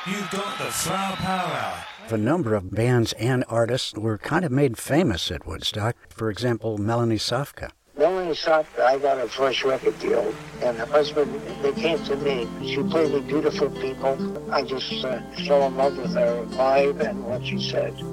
You've got the Flower Power Hour. A number of bands and artists were kind of made famous at Woodstock. For example, Melanie Safka. Melanie Safka, I got her first record deal, and her husband, they came to me. She played with beautiful people. I just fell in love with her vibe and what she said.